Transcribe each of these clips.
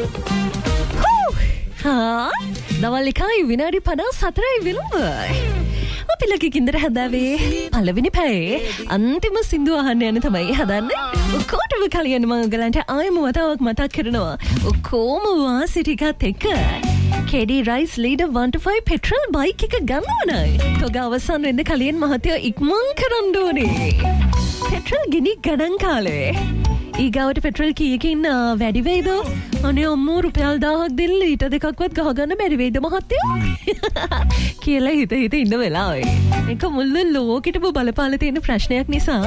දවල් 1යි විනාඩි 54යි විලුඹ. අපි ලකි කින්දර හදාවේ පළවෙනි පැයේ අන්තිම සින්දුව අහන්න යන තමයි හදන්නේ. ඔක්කොටම කලින් මම ඔයගලන්ට ආයෙම වතාවක් මතක් කරනවා. ඔක්කොම වාසි ටිකත් එක්ක KD Rice Leader 125 petrol bike එක ගන්නවනේ. තොග අවසන් වෙන්න කලින් මහත්තයෝ ඉක්මන් කරන්න ඕනේ. petrol ගිනි ගණන් කාලේ. ඊගාවට පෙට්‍රල් කීයකින් වැඩි වෙයිද? අනේ අම්මෝ රුපියල් 1000ක් දෙන්න ලීටර් දෙකක්වත් ගහගන්න බැරි වෙයිද මහත්තයෝ? කියලා හිත ඉන්න වෙලාවයි. ඒක මුළු ලෝකෙටම බලපාලා තියෙන ප්‍රශ්නයක් නිසා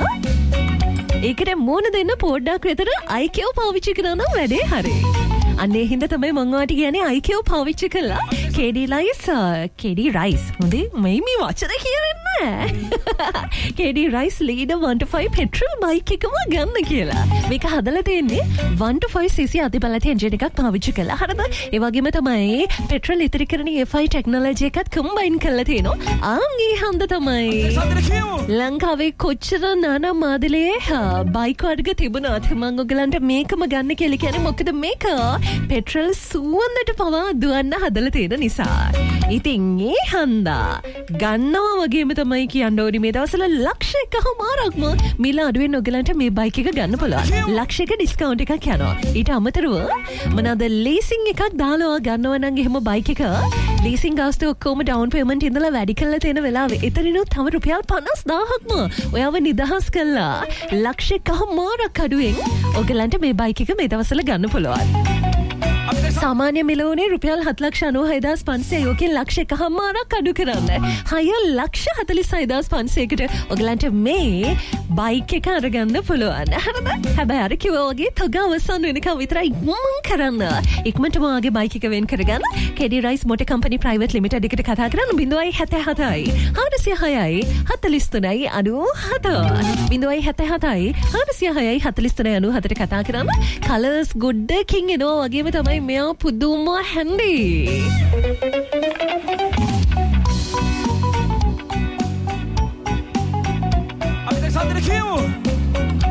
ඒකට මොන දෙන්න පොඩ්ඩක් විතර IQ පාවිච්චි කරනවා නම් වැඩේ හරි. අනේ හින්දා තමයි මම ඔයාලට කියන්නේ IQ පාවිච්චි කළා KD Rice හොඳේ මේ වචන කියන්නේ KD Rice Leader 125 petrol bike එකම ගන්න කියලා. මේක හදලා තියෙන්නේ 125cc අතිබලති එන්ජින් එකක් පාවිච්චි කළා. හරිද? ඒ වගේම තමයි පෙට්‍රල් ඉතිරි කරන FI ටෙක්නොලොජි එකත් කම්බයින් කරලා තියෙනවා. ඒ හන්ද තමයි ලංකාවේ කොච්චර නානා මාදලේ බයික් වර්ග තිබුණාත් මම ඔයගලන්ට මේකම ගන්න කියලා කියන්නේ මොකද මේක පෙට්‍රල් සුවඳට පවා දුවන්න හදලා තියෙන නිසා. ඉතින් ඒ හන්දා ගන්නවා වගේම තමයි කියන්න ඕනි මේ දවස්වල ලක්ෂයකමාරක්ම මිල අඩුවෙන් ඔයගලන්ට මේ බයික් එක ගන්න පුළුවන්. ලක්ෂයක ඩිස්කවුන්ට් එකක් යනවා. ඊට අමතරව මොනවාද ලීසින් එකක් දාලා ගන්නවා නම් එහෙම බයික් එක ලීසින් ගාස්තු ඔක්කොම ඩවුන් පේමන්ට් ඉඳලා වැඩි කරලා තියෙන වෙලාවේ එතනිනුත් තව රුපියල් 50000ක්ම ඔයාව නිදහස් කළා. ලක්ෂයකමාරක් අඩුවෙන් ඔයගලන්ට මේ බයික් එක මේ දවස්වල ගන්න පුළුවන්. සාමාන්‍ය මිලෝනේ රුපියල් 7,96,500 යෝකින් ලක්ෂයකමාරක් අඩු කරන්න 6,46,500කට ඔයගලන්ට මේ බයික් එක අරගන්න පුළුවන්. හරිද? හැබැයි අර කිව්වා වගේ තොග අවසන් වෙනකම් විතරයි ඉක්මන් කරන්න. ඉක්මනටම ආගේ බයික් එක වෙන් කරගන්න. KD Rice Motor Company Private Limited එකට කතා කරන්න 077යි 406යි 43යි 97 077යි 406යි 43යි 97ට කතා කරන්න. Colors good king එනවා වගේම තමයි මෙයා පුදුම හැන්ඩි.